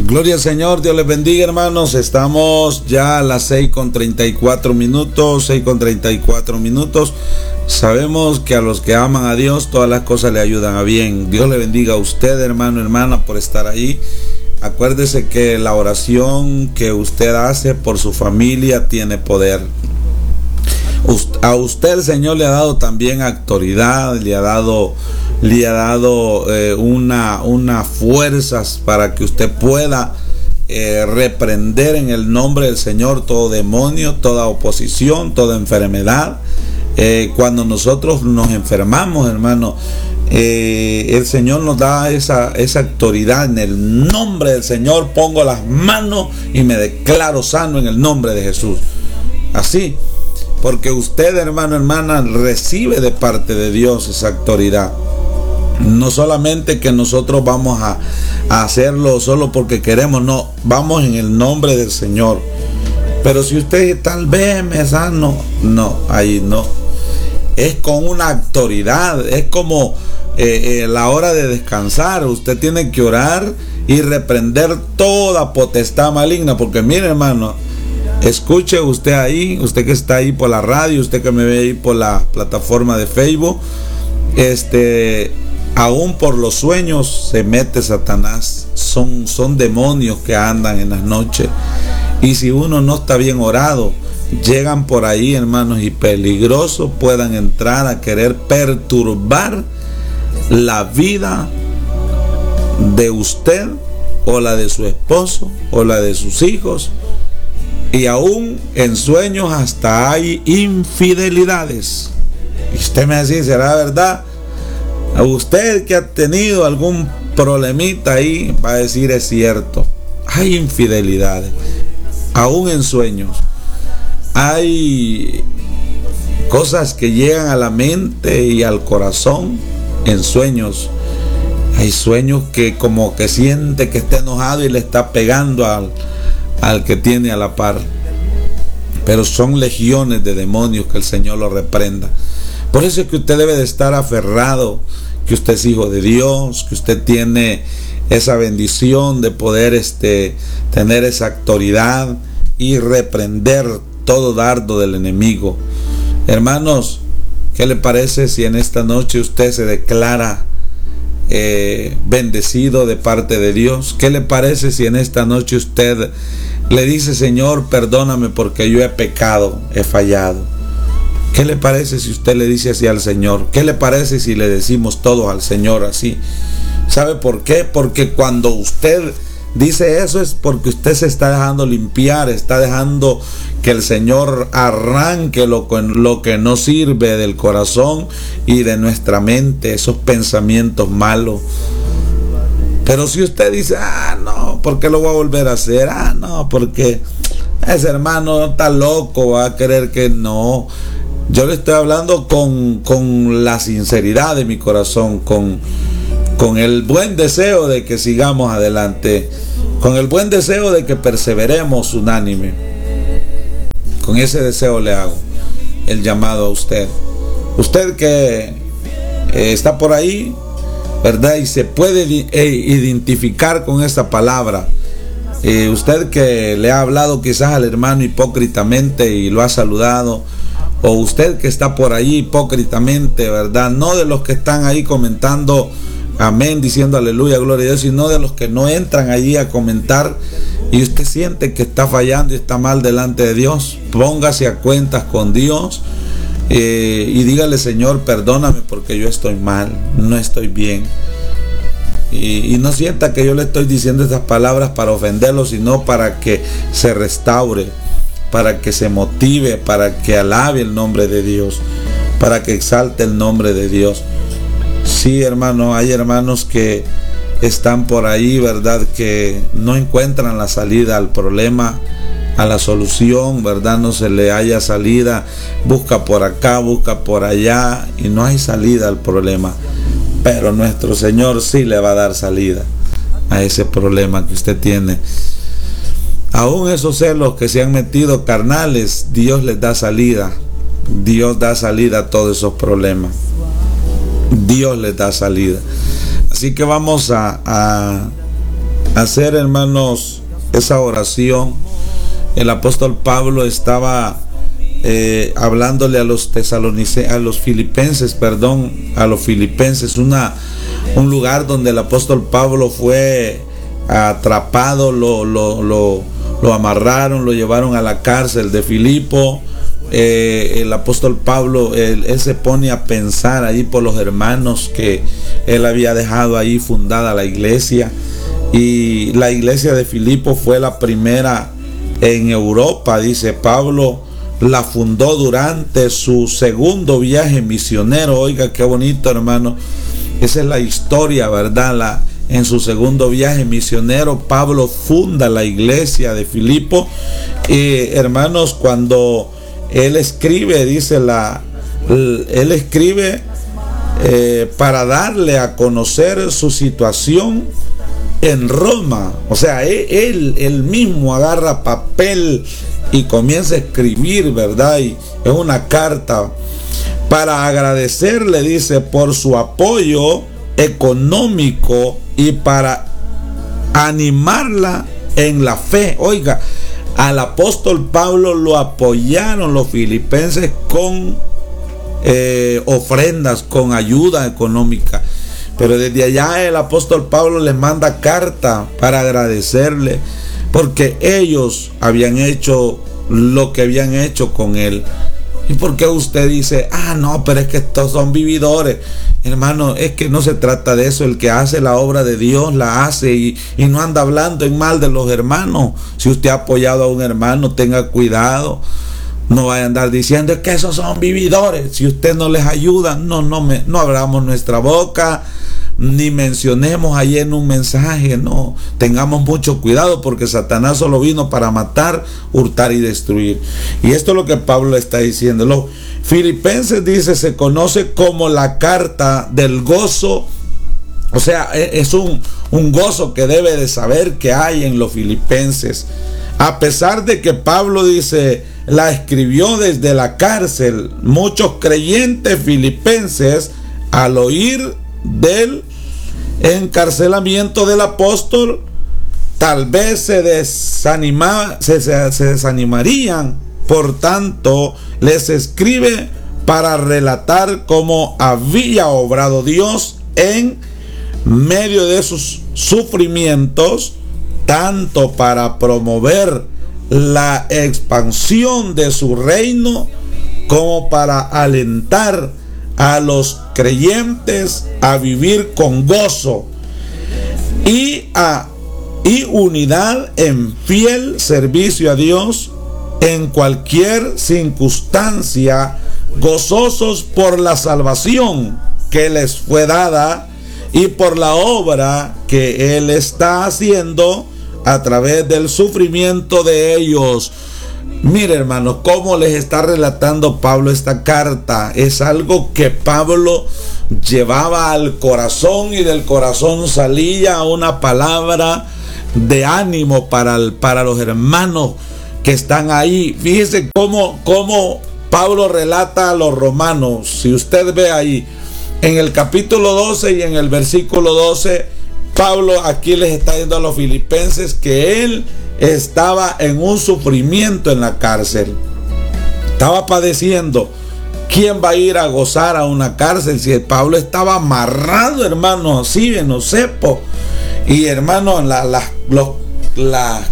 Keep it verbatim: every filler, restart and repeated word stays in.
Gloria al Señor, Dios les bendiga, hermanos. Estamos ya a las seis con treinta y cuatro minutos, seis con treinta y cuatro minutos. Sabemos que a los que aman a Dios todas las cosas le ayudan a bien. Dios le bendiga a usted, hermano, hermana, por estar ahí. Acuérdese que la oración que usted hace por su familia tiene poder. A usted el Señor le ha dado también autoridad, le ha dado, le ha dado eh, una, una fuerzas para que usted pueda eh, reprender en el nombre del Señor todo demonio, toda oposición, toda enfermedad. Eh, cuando nosotros nos enfermamos, hermano, eh, el Señor nos da esa, esa autoridad. En el nombre del Señor pongo las manos y me declaro sano en el nombre de Jesús. Así. Porque usted, hermano, hermana, recibe de parte de Dios esa autoridad. No solamente que nosotros vamos a, a hacerlo solo porque queremos, no, vamos en el nombre del Señor. Pero si usted tal vez me sano, no, ahí no. Es con una autoridad, es como eh, eh, la hora de descansar. Usted tiene que orar y reprender toda potestad maligna, porque mire, hermano, escuche usted ahí, usted que está ahí por la radio, usted que me ve ahí por la plataforma de Facebook, este, aún por los sueños se mete Satanás. Son, son demonios que andan en las noches. Y si uno no está bien orado, llegan por ahí, hermanos, y peligrosos puedan entrar a querer perturbar la vida de usted, o la de su esposo, o la de sus hijos. Y aún en sueños hasta hay infidelidades. Y usted me dice, ¿será verdad? A usted que ha tenido algún problemita ahí va a decir, es cierto. Hay infidelidades. Aún en sueños. Hay cosas que llegan a la mente y al corazón en sueños. Hay sueños que como que siente que está enojado y le está pegando al al que tiene a la par. Pero son legiones de demonios, que el Señor lo reprenda. Por eso es que usted debe de estar aferrado, que usted es hijo de Dios, que usted tiene esa bendición de poder este, tener esa autoridad y reprender todo dardo del enemigo. Hermanos, ¿qué le parece si en esta noche usted se declara Eh, bendecido de parte de Dios? ¿Qué le parece si en esta noche usted le dice, Señor, perdóname porque yo he pecado, he fallado? ¿Qué le parece si usted le dice así al Señor? ¿Qué le parece si le decimos todos al Señor así? ¿Sabe por qué? Porque cuando usted dice eso es porque usted se está dejando limpiar, está dejando que el Señor arranque lo, lo que no sirve del corazón y de nuestra mente, esos pensamientos malos. Pero si usted dice, ah, no, ¿por qué lo voy a volver a hacer? Ah, no, porque ese hermano está loco, va a querer que no. Yo le estoy hablando con, con la sinceridad de mi corazón, con, con el buen deseo de que sigamos adelante, con el buen deseo de que perseveremos unánime. Con ese deseo le hago el llamado a usted. Usted que eh, está por ahí, ¿verdad? Y se puede eh, identificar con esta palabra. Eh, usted que le ha hablado quizás al hermano hipócritamente y lo ha saludado. O usted que está por ahí hipócritamente, ¿verdad? No de los que están ahí comentando amén, diciendo aleluya, gloria a Dios, sino de los que no entran allí a comentar. Y usted siente que está fallando y está mal delante de Dios, póngase a cuentas con Dios eh, y dígale, Señor, perdóname porque yo estoy mal, no estoy bien. Y, y no sienta que yo le estoy diciendo estas palabras para ofenderlo, sino para que se restaure, para que se motive, para que alabe el nombre de Dios, para que exalte el nombre de Dios. Sí, hermano, hay hermanos que están por ahí, ¿verdad?, que no encuentran la salida al problema, a la solución, ¿verdad? No se le haya salida, busca por acá, busca por allá y no hay salida al problema. Pero nuestro Señor sí le va a dar salida a ese problema que usted tiene. Aún esos celos que se han metido carnales, Dios les da salida. Dios da salida a todos esos problemas. Dios les da salida. Así que vamos a, a, hacer, hermanos, esa oración, el apóstol Pablo estaba eh, hablándole a los tesalonicenses, a los filipenses, perdón, a los filipenses, una, un lugar donde el apóstol Pablo fue atrapado, lo, lo, lo, lo amarraron, lo llevaron a la cárcel de Filipo. Eh, el apóstol Pablo, él, él se pone a pensar ahí por los hermanos que él había dejado ahí fundada la iglesia, y la iglesia de Filipo fue la primera en Europa. Dice Pablo, la fundó durante su segundo viaje misionero. Oiga, qué bonito, hermano. Esa es la historia, ¿verdad? La, en su segundo viaje misionero, Pablo funda la iglesia de Filipo. Y hermanos, cuando él escribe, dice la, él escribe eh, para darle a conocer su situación en Roma. O sea, él, él mismo agarra papel y comienza a escribir, ¿verdad? Y es una carta para agradecerle, dice, por su apoyo económico y para animarla en la fe. Oiga, al apóstol Pablo lo apoyaron los filipenses con eh, ofrendas, con ayuda económica. Pero desde allá el apóstol Pablo les manda carta para agradecerle, porque ellos habían hecho lo que habían hecho con él. ¿Y por qué usted dice, ah, no, pero es que estos son vividores? Hermano, es que no se trata de eso. El que hace la obra de Dios la hace y, y no anda hablando en mal de los hermanos. Si usted ha apoyado a un hermano, tenga cuidado. No vaya a andar diciendo que esos son vividores. Si usted no les ayuda, no, no, me, no abramos nuestra boca, ni mencionemos ahí en un mensaje. No, tengamos mucho cuidado, porque Satanás solo vino para matar, hurtar y destruir. Y esto es lo que Pablo está diciendo. Los Filipenses, dice, se conoce como la carta del gozo. O sea, es un, un gozo que debe de saber que hay en los filipenses. A pesar de que Pablo, dice, la escribió desde la cárcel, muchos creyentes filipenses, al oír del encarcelamiento del apóstol, tal vez se, desanima, se, se, se desanimarían. Por tanto, les escribe para relatar cómo había obrado Dios en medio de sus sufrimientos, tanto para promover la expansión de su reino como para alentar a los creyentes a vivir con gozo y, a, y unidad en fiel servicio a Dios en cualquier circunstancia, gozosos por la salvación que les fue dada y por la obra que Él está haciendo a través del sufrimiento de ellos. Mire, hermanos, cómo les está relatando Pablo esta carta. Es algo que Pablo llevaba al corazón, y del corazón salía una palabra de ánimo para, el, para los hermanos que están ahí. Fíjese cómo, cómo Pablo relata a los romanos. Si usted ve ahí en el capítulo doce y en el versículo doce, Pablo aquí les está diciendo a los filipenses que él estaba en un sufrimiento en la cárcel. Estaba padeciendo. ¿Quién va a ir a gozar a una cárcel si Pablo estaba amarrado, hermano, así en los cepos? Y hermano, la, la, los, las